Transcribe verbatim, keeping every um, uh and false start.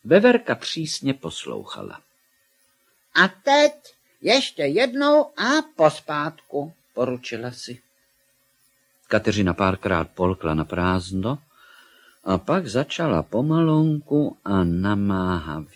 Veverka přísně poslouchala. A teď ještě jednou a pospátku, poručila si. Kateřina párkrát polkla na prázdno a pak začala pomalonku a namáhavě.